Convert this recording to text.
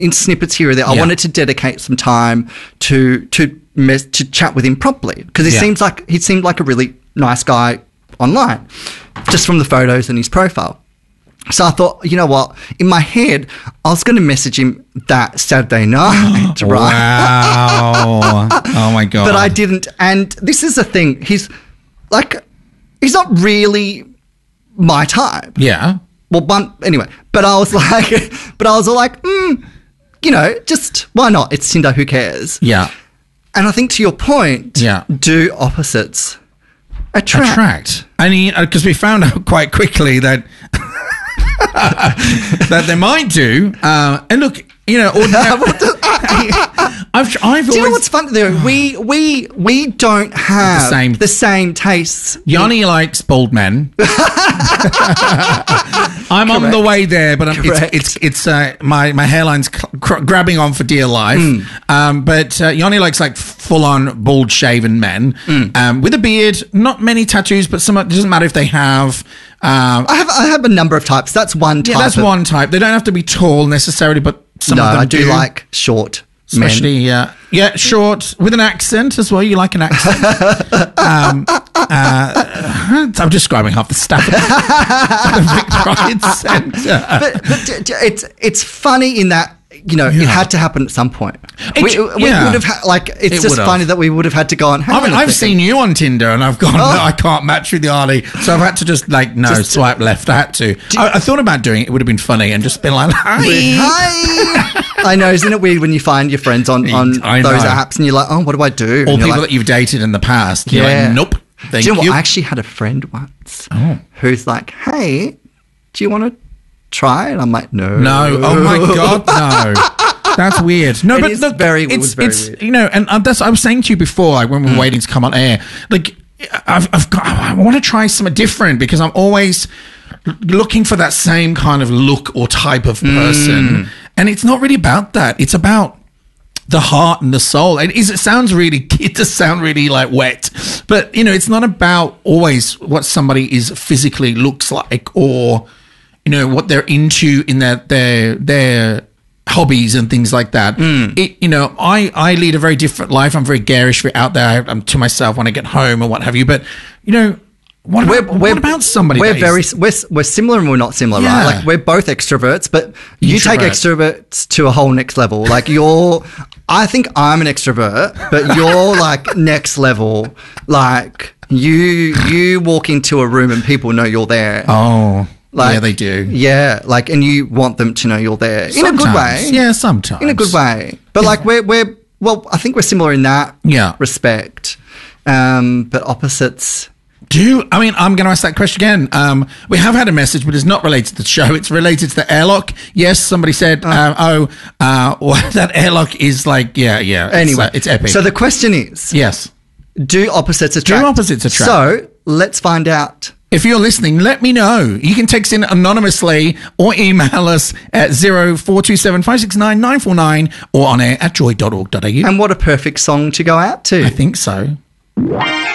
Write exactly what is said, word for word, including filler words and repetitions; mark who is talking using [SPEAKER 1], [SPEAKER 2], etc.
[SPEAKER 1] in snippets here or there. I
[SPEAKER 2] Yeah.
[SPEAKER 1] wanted to dedicate some time to to mes- to chat with him properly because he
[SPEAKER 2] Yeah.
[SPEAKER 1] seems like he seemed like a really nice guy online, just from the photos and his profile. So I thought, you know what? In my head, I was going to message him that Saturday night, right?
[SPEAKER 2] Wow. Oh, my God.
[SPEAKER 1] But I didn't. And this is the thing. He's like, he's not really my type.
[SPEAKER 2] Yeah.
[SPEAKER 1] Well, one, anyway. But I was like, but I was all like, mm, you know, just why not? It's Tinder, who cares?
[SPEAKER 2] Yeah.
[SPEAKER 1] And I think to your point,
[SPEAKER 2] Yeah.
[SPEAKER 1] do opposites attract?
[SPEAKER 2] Attract. I mean, because we found out quite quickly that that they might do. Uh, and look, you know, ordinary, I've, I've
[SPEAKER 1] Do you know
[SPEAKER 2] always...
[SPEAKER 1] what's funny though? We we we don't have
[SPEAKER 2] The same-
[SPEAKER 1] the same tastes.
[SPEAKER 2] Yanni likes bald men. I'm on the
[SPEAKER 1] Correct.
[SPEAKER 2] way there, but I'm, it's
[SPEAKER 1] Correct.
[SPEAKER 2] it's it's uh, my my hairline's cr- cr- grabbing on for dear life.
[SPEAKER 1] Mm.
[SPEAKER 2] Um, but uh, Yanni likes like full on bald shaven men
[SPEAKER 1] Mm.
[SPEAKER 2] um, with a beard. Not many tattoos, but some. It doesn't matter if they have. Um,
[SPEAKER 1] I have I have a number of types. That's one type.
[SPEAKER 2] yeah, that's
[SPEAKER 1] of,
[SPEAKER 2] one type. They don't have to be tall necessarily, but some
[SPEAKER 1] No,
[SPEAKER 2] of them
[SPEAKER 1] I do, like short men.
[SPEAKER 2] Especially, yeah, yeah, short with an accent as well. You like an accent? um, uh, I'm describing half the staff at the Vic Pride Centre.
[SPEAKER 1] But, but d- d- it's it's funny in that, you know,
[SPEAKER 2] Yeah.
[SPEAKER 1] it had to happen at some point.
[SPEAKER 2] It-
[SPEAKER 1] we we
[SPEAKER 2] yeah.
[SPEAKER 1] would have ha- like it's
[SPEAKER 2] It
[SPEAKER 1] just
[SPEAKER 2] would've.
[SPEAKER 1] funny that we would have had to go on. Hang
[SPEAKER 2] I
[SPEAKER 1] on
[SPEAKER 2] mean,
[SPEAKER 1] a
[SPEAKER 2] I've
[SPEAKER 1] second.
[SPEAKER 2] seen you on Tinder, and I've gone,
[SPEAKER 1] Oh.
[SPEAKER 2] no, I can't match with Yanni, so I've had to just like no
[SPEAKER 1] Just-
[SPEAKER 2] swipe left. I had to. I, I thought about doing it; it would have been funny, and just been like, hi.
[SPEAKER 1] Hi. I know, isn't it weird when you find your friends on, on
[SPEAKER 2] I
[SPEAKER 1] those
[SPEAKER 2] know.
[SPEAKER 1] apps and you're like, oh, what do I do?
[SPEAKER 2] Or
[SPEAKER 1] And you're
[SPEAKER 2] people
[SPEAKER 1] like,
[SPEAKER 2] that you've dated in the past. You're
[SPEAKER 1] Yeah.
[SPEAKER 2] like, nope, thank
[SPEAKER 1] do you know
[SPEAKER 2] you.
[SPEAKER 1] what? I actually had a friend once
[SPEAKER 2] Oh.
[SPEAKER 1] who's like, hey, do you want to try? And I'm like, no.
[SPEAKER 2] No, oh my God, no. That's weird. No,
[SPEAKER 1] It
[SPEAKER 2] but
[SPEAKER 1] is
[SPEAKER 2] look,
[SPEAKER 1] very- it
[SPEAKER 2] it's,
[SPEAKER 1] was very
[SPEAKER 2] it's
[SPEAKER 1] weird.
[SPEAKER 2] you know, and uh, that's I was saying to you before, like when we were waiting to come on air, like I've, I've got, I want to try something different because I'm always l- looking for that same kind of look or type of person, and it's not really about that. It's about the heart and the soul. And is it sounds really, it does sound really like wet, but you know, it's not about always what somebody is physically looks like or you know what they're into in their their their hobbies and things like that. It, you know, I I lead a very different life. I'm very garish, very out there. I'm to myself when I get home or what have you. But you know, what about, what about somebody?
[SPEAKER 1] We're
[SPEAKER 2] that is-
[SPEAKER 1] very we're, we're similar and we're not similar,
[SPEAKER 2] Yeah.
[SPEAKER 1] right? Like we're both extroverts, but you take
[SPEAKER 2] Introvert.
[SPEAKER 1] extroverts to a whole next level. Like you're, I think I'm an extrovert, but you're like next level. Like you you walk into a room and people know you're there.
[SPEAKER 2] Oh,
[SPEAKER 1] Like,
[SPEAKER 2] yeah, they do.
[SPEAKER 1] Yeah, like, and you want them to know you're there in a good
[SPEAKER 2] Sometimes.
[SPEAKER 1] way.
[SPEAKER 2] Yeah, sometimes.
[SPEAKER 1] In a good way. But like we're we're well, I think we're similar in that
[SPEAKER 2] Yeah.
[SPEAKER 1] respect. Um, but opposites.
[SPEAKER 2] Do you, I mean, I'm going to ask that question again. Um, we have had a message, but it's not related to the show. It's related to the airlock. Yes, somebody said, uh, oh, uh, well, that airlock is like, yeah, yeah. It's,
[SPEAKER 1] Anyway,
[SPEAKER 2] uh, it's epic.
[SPEAKER 1] So the question is,
[SPEAKER 2] yes.
[SPEAKER 1] do opposites attract?
[SPEAKER 2] opposites attract?
[SPEAKER 1] So let's find out.
[SPEAKER 2] If you're listening, let me know. You can text in anonymously or email us at zero four two seven five six nine nine four nine or on air at joy dot org dot a u.
[SPEAKER 1] And what a perfect song to go out to.
[SPEAKER 2] I think so.